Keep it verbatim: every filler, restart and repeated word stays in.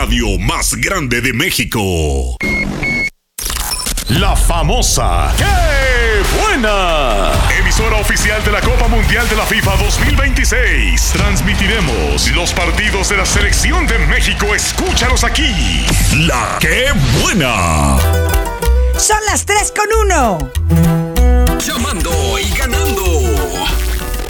radio más grande de México. La famosa ¡Qué buena! Emisora oficial de la Copa Mundial de la FIFA dos mil veintiséis. Transmitiremos los partidos de la Selección de México. Escúchalos aquí. La ¡Qué buena! Son las tres con uno. Llamando y ganando.